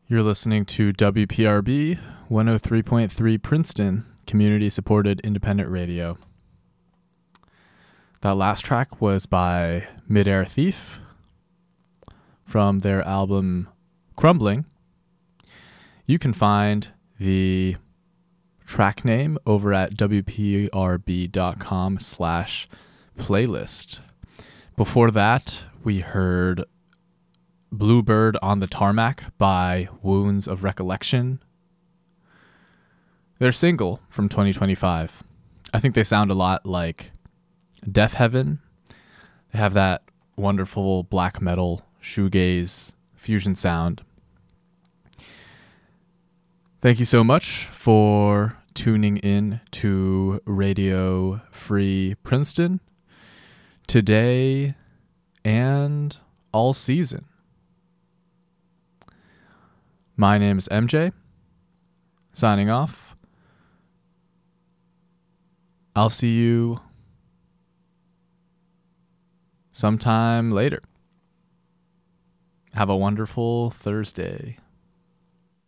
You're listening to WPRB 103.3 Princeton, community-supported independent radio. That last track was by Midair Thief from their album Crumbling. You can find the track name over at wprb.com/playlist. Before that, we heard Bluebird on the Tarmac by Wounds of Recollection. Their single from 2025. I think they sound a lot like Death Heaven. They have that wonderful black metal shoegaze fusion sound. Thank you so much for tuning in to Radio Free Princeton today and all season. My name is MJ, signing off. I'll see you sometime later. Have a wonderful Thursday.